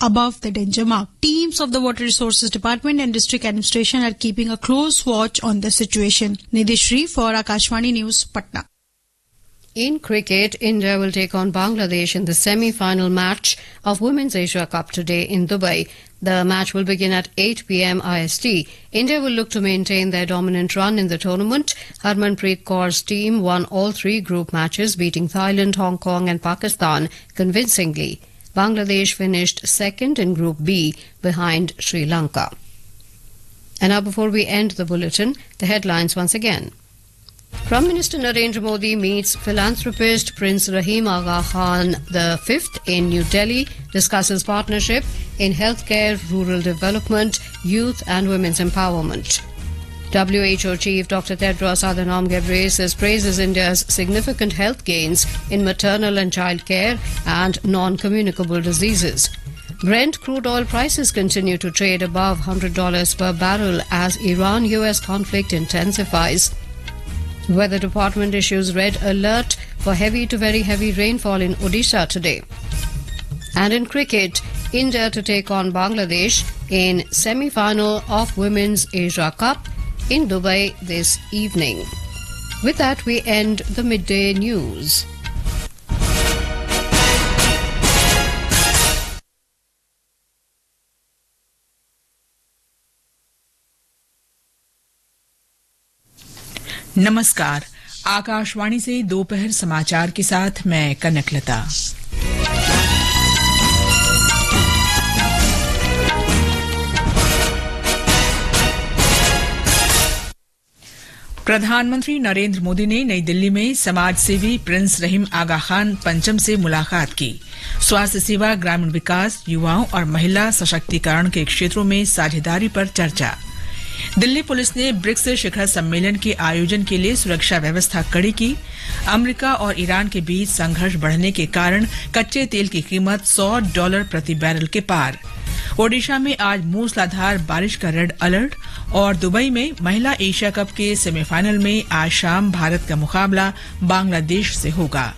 above the danger mark. Teams of the Water Resources Department and District Administration are keeping a close watch on the situation. Nidhi Shri for Akashvani News, Patna. In cricket, India will take on Bangladesh in the semi-final match of Women's Asia Cup today in Dubai. The match will begin at 8 p.m. IST. India will look to maintain their dominant run in the tournament. Harmanpreet Kaur's team won all three group matches, beating Thailand, Hong Kong and Pakistan convincingly. Bangladesh finished second in Group B behind Sri Lanka. And now before we end the bulletin, the headlines once again. Prime Minister Narendra Modi meets philanthropist Prince Rahim Aga Khan V in New Delhi, discusses partnership in healthcare, rural development, youth and women's empowerment. WHO Chief Dr. Tedros Adhanom Ghebreyesus praises India's significant health gains in maternal and child care and non-communicable diseases. Brent crude oil prices continue to trade above $100 per barrel as Iran-US conflict intensifies. Weather Department issues red alert for heavy to very heavy rainfall in Odisha today. And in cricket, India to take on Bangladesh in semi-final of Women's Asia Cup in Dubai this evening. With that, we end the midday news. नमस्कार, आकाशवाणी से दोपहर समाचार के साथ मैं कनकलता। प्रधानमंत्री नरेंद्र मोदी ने नई दिल्ली में समाजसेवी प्रिंस रहीम आगा खान पंचम से मुलाकात की। स्वास्थ्य सेवा, ग्रामीण विकास, युवाओं और महिला सशक्तिकरण के क्षेत्रों में साझेदारी पर चर्चा। दिल्ली पुलिस ने ब्रिक्स शिखर सम्मेलन के आयोजन के लिए सुरक्षा व्यवस्था कड़ी की। अमेरिका और ईरान के बीच संघर्ष बढ़ने के कारण कच्चे तेल की कीमत $100 प्रति बैरल के पार। ओडिशा में आज मूसलाधार बारिश का रेड अलर्ट और दुबई में महिला एशिया कप के सेमीफाइनल में आज शाम भारत का मुकाबला बांग्लादेश से होगा।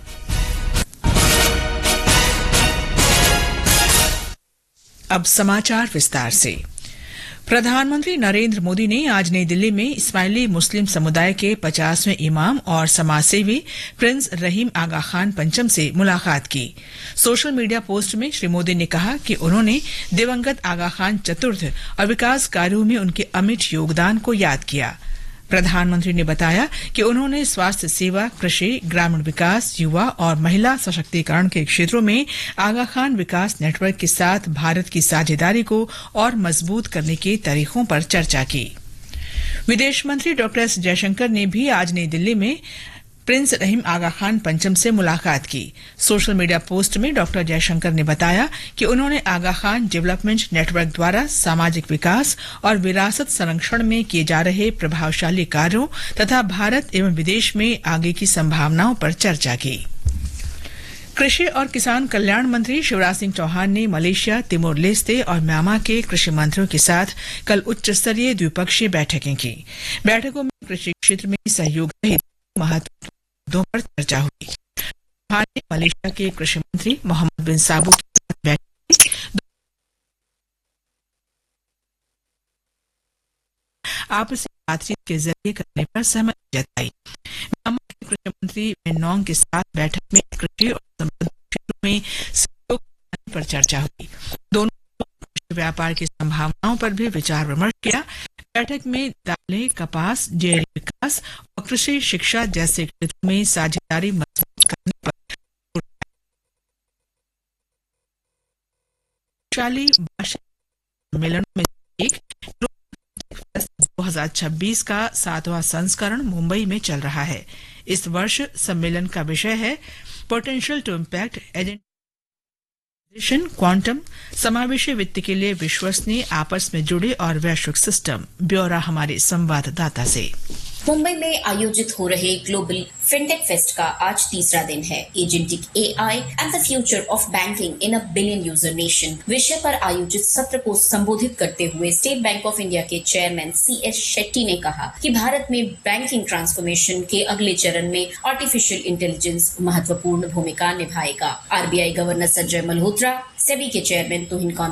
अब समाचार विस्तार से। प्रधानमंत्री नरेंद्र मोदी ने आज नई दिल्ली में इस्माइली मुस्लिम समुदाय के 50वें इमाम और समाजसेवी प्रिंस रहीम आगा खान पंचम से मुलाकात की। सोशल मीडिया पोस्ट में श्री मोदी ने कहा कि उन्होंने दिवंगत आगा खान चतुर्थ और विकास कार्यों में उनके अमिट योगदान को याद किया। प्रधानमंत्री ने बताया कि उन्होंने स्वास्थ्य सेवा, कृषि, ग्रामीण विकास, युवा और महिला सशक्तिकरण के क्षेत्रों में आगा खान विकास नेटवर्क के साथ भारत की साझेदारी को और मजबूत करने के तरीकों पर चर्चा की। विदेश मंत्री डॉ. एस. जयशंकर ने भी आज नई दिल्ली में प्रिंस रहीम आगा खान पंचम से मुलाकात की। सोशल मीडिया पोस्ट में डॉ. जयशंकर ने बताया कि उन्होंने आगा खान डेवलपमेंट नेटवर्क द्वारा सामाजिक विकास और विरासत संरक्षण में किए जा रहे प्रभावशाली कार्यों तथा भारत एवं विदेश में आगे की संभावनाओं पर चर्चा की। कृषि और किसान कल्याण मंत्री शिवराज सिंह चौहान ने मलेशिया, तिमोर लेस्ते और म्यांमार के कृषि मंत्रियों के साथ कल उच्च स्तरीय द्विपक्षीय बैठकें की। बैठकों में कृषि क्षेत्र में सहयोग सहित महत्वपूर्ण मुद्दों पर चर्चा हुई। चौहान ने मलेशिया के कृषि मंत्री मोहम्मद बिन साबू के साथ बैठक की। आपसी बातचीत के जरिए करने पर सहमति जताई। म्यांमार के कृषि मंत्री मिन के साथ बैठक में कृषि और संबद्ध क्षेत्रों में सहयोग करने पर चर्चा हुई। दोनों कृषि व्यापार की संभावनाओं पर भी विचार विमर्श किया। बैठक में दालें, कपास, डेयरी विकास और कृषि शिक्षा जैसे क्षेत्रों में साझेदारी मजबूत करने पर सम्मेलन में एक 2026 का 7वां संस्करण मुंबई में चल रहा है। इस वर्ष सम्मेलन का विषय है potential to impact agent quantum समावेशी वित्त के लिए विश्वसनीय, आपस में जुड़े और वैश्विक सिस्टम। ब्यौरा हमारे संवाददाता से। मुंबई में आयोजित हो रहे ग्लोबल फिनटेक फेस्ट का आज तीसरा दिन है। Agentic AI and the future of banking in a billion user nation विषय पर आयोजित सत्र को संबोधित करते हुए स्टेट बैंक ऑफ इंडिया के चेयरमैन CS शेट्टी ने कहा कि भारत में बैंकिंग ट्रांसफॉर्मेशन के अगले चरण में आर्टिफिशियल इंटेलिजेंस महत्वपूर्ण भूमिका निभाएगा। RBI गवर्नर संजय मल्होत्रा, सेबी के चेयरमैन तुहिन